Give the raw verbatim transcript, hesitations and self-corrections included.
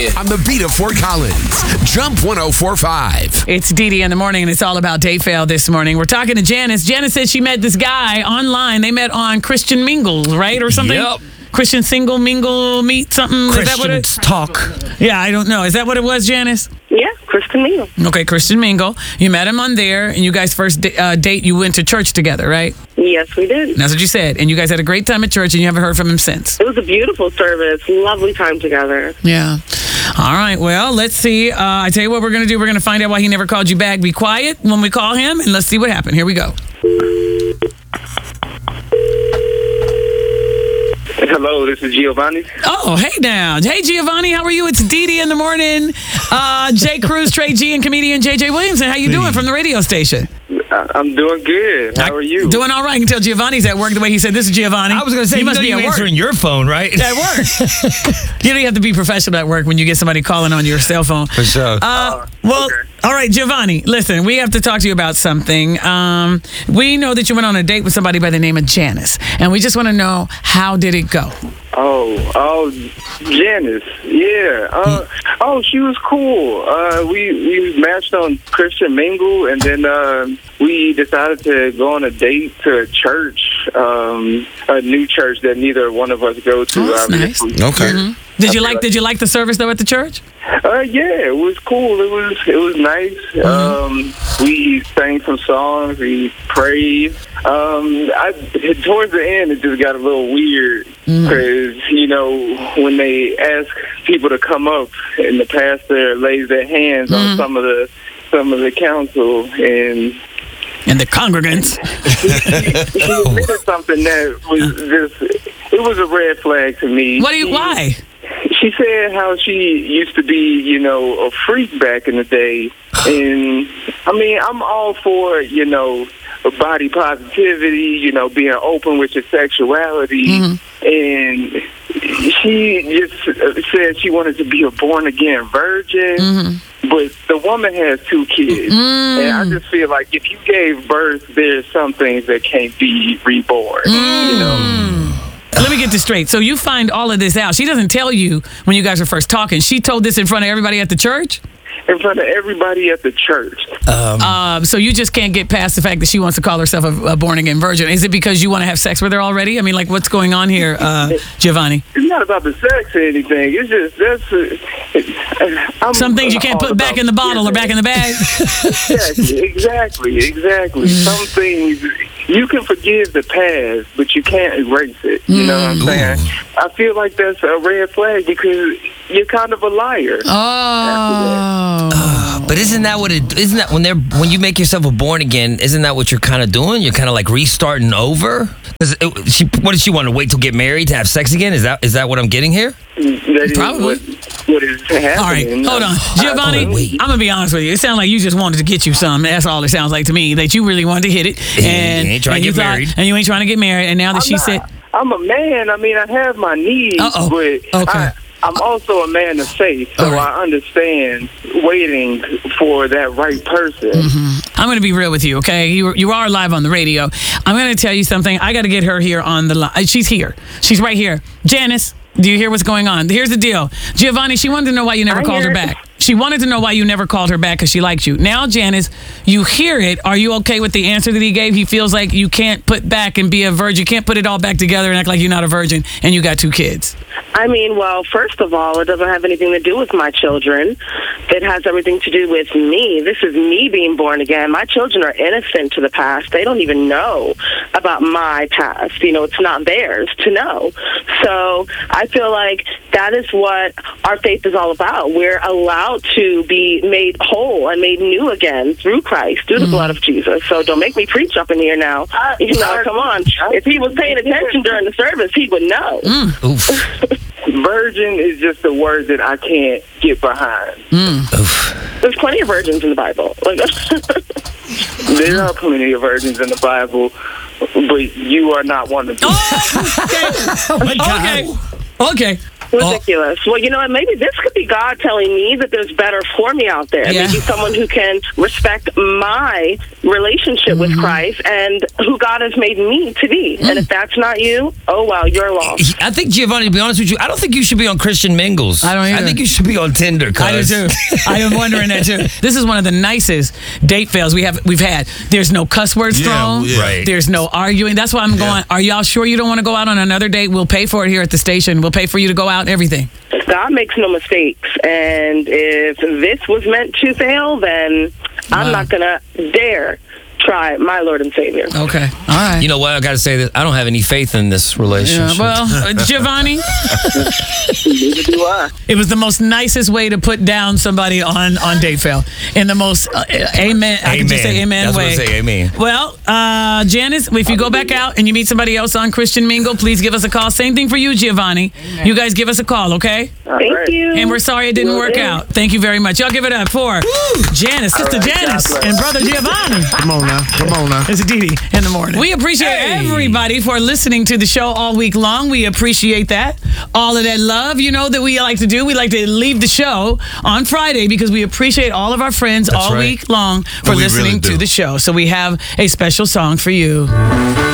On the beat of Fort Collins, Jump one oh four point five. It's Dee Dee in the morning, and it's all about Day Fail this morning. We're talking to Janice. Janice said she met this guy online. They met on Christian Mingle, right? Or something? Yep. Christian Single Mingle Meet something? Christian Is that what it, talk. Yeah, I don't know. Is that what it was, Janice? Yeah, Christian Mingle. Okay, Christian Mingle. You met him on there, and you guys first uh, date, you went to church together, right? Yes, we did. That's what you said. And you guys had a great time at church, and you haven't heard from him since. It was a beautiful service. Lovely time together. Yeah. All right. Well, let's see. Uh, I tell you what we're going to do. We're going to find out why he never called you back. Be quiet when we call him, and let's see what happened. Here we go. Hello, this is Giovanni. Oh, hey now. Hey, Giovanni. How are you? It's Dee Dee in the morning. Uh, Jay Cruz, Trey G, and comedian J J Williamson. How you doing from the radio station? I'm doing good. How are you? Doing all right. I can tell Giovanni's at work the way he said, this is Giovanni. I was going to say, you must be you at work. answering your phone, right? At work. You don't have to be professional at work when you get somebody calling on your cell phone. For sure. Uh, well, okay. All right, Giovanni, listen, we have to talk to you about something. Um, we know that you went on a date with somebody by the name of Janice, and we just want to know, how did it go? Oh, oh, Janice. Yeah. Uh, oh, she was cool. Uh, we we matched on Christian Mingle, and then uh, we decided to go on a date to a church, um, a new church that neither one of us go to. Oh, that's obviously. nice. Okay. Mm-hmm. Did you like? Did you like the service though at the church? Uh, yeah, it was cool. It was it was nice. Mm-hmm. Um, we sang some songs. We prayed. Um, I towards the end, it just got a little weird because Mm-hmm. you know when they ask people to come up and the pastor lays their hands Mm-hmm. on some of the some of the council and. And the congregants. She did something that was just, it was a red flag to me. What do you? Why? She said how she used to be, you know, a freak back in the day. And, I mean, I'm all for, you know, body positivity, you know, being open with your sexuality. Mm-hmm. And she just said she wanted to be a born-again virgin. Mm-hmm. But the woman has two kids. Mm. And I just feel like if you gave birth, there's some things that can't be reborn, Mm. you know? Let me get this straight. So you find all of this out. She doesn't tell you when you guys are first talking. She told this in front of everybody at the church? In front of everybody at the church. Um, Uh, so you just can't get past the fact that she wants to call herself a, a born-again virgin. Is it because you want to have sex with her already? I mean, like, what's going on here, uh, Giovanni? It's not about the sex or anything. It's just, that's... Uh, I'm, Some things you can't all put back about in the bottle or back in the bag? Exactly, exactly, exactly. Some things, you can forgive the past, but you can't erase it. You know what I'm saying? I feel like that's a red flag because you're kind of a liar. Oh. but isn't that what it? Isn't that when they're when you make yourself a born again? Isn't that what you're kind of doing? You're kind of like restarting over. Because she, what does she want to wait till get married to have sex again? Is that is that what I'm getting here? That is Probably. What, what is happening. All right, hold on. Giovanni, Oh, wait. I'm going to be honest with you. It sounds like you just wanted to get you some. That's all it sounds like to me, that you really wanted to hit it. And, you ain't trying and to you get thought- married. And you ain't trying to get married. And now that I'm she not- said... I'm a man. I mean, I have my needs, Uh-oh. but Okay. I, I'm also a man of faith, so All right. I understand waiting for that right person. I'm going to be real with you, okay? You you are live on the radio. I'm going to tell you something. I got to get her here on the line. She's here. She's right here. Janice, do you hear what's going on? Here's the deal. Giovanni, she wanted to know why you never I called her hear- back. She wanted to know why you never called her back because she liked you. Now, Janice, you hear it. Are you okay with the answer that he gave? He feels like you can't put back and be a virgin. You can't put it all back together and act like you're not a virgin and you got two kids. I mean, well, first of all, it doesn't have anything to do with my children. It has everything to do with me. This is me being born again. My children are innocent to the past. They don't even know about my past. You know, it's not theirs to know. So I feel like that is what our faith is all about. We're allowed to be made whole and made new again through Christ, through the blood of Jesus. So don't make me preach up in here now. You know, come on. If he was paying attention during the service, he would know. Oof. Virgin is just a word that I can't get behind. Oof. There's plenty of virgins in the Bible. Like, There are plenty of virgins in the Bible, but you are not one of them. Oh, okay. Oh my God. Okay. Okay. Ridiculous. Well, you know what? Maybe this could be God telling me that there's better for me out there. Yeah. Maybe someone who can respect my relationship with Christ and who God has made me to be. And if that's not you, oh, well, you're lost. I think, Giovanni, to be honest with you, I don't think you should be on Christian Mingles. I don't either. I think you should be on Tinder. I do cuz. too. I am wondering that too. This is one of the nicest date fails we have we've had. There's no cuss words Yeah, thrown. yeah. Right. There's no arguing. That's why I'm going. Are y'all sure you don't want to go out on another date? We'll pay for it here at the station. We'll pay for you to go out. Everything. God makes no mistakes. And if this was meant to fail, then I'm Wow. not going to dare try my Lord and Savior. Okay. All right. You know what? I got to say that I don't have any faith in this Yeah, relationship. well, uh, Giovanni, Neither do I. it was the most nicest way to put down somebody on on date fail. In the most uh, amen. I can just say amen That's way. what I say, amen. Well, uh, Janice, if you go back out and you meet somebody else on Christian Mingle, please give us a call. Same thing for you, Giovanni. You guys give us a call, okay? Thank you. And we're sorry it didn't Will work do. out. Thank you very much. Y'all give it up for Janice, Sister right, Janice, God bless. and Brother Giovanni. Come on now. Come on now. It's Dee Dee in the morning. We appreciate Hey. everybody for listening to the show all week long. We appreciate that. All of that love, you know, that we like to do. We like to leave the show on Friday because we appreciate all of our friends That's all right. week long for We really listening do. to the show. So we have a special song for you.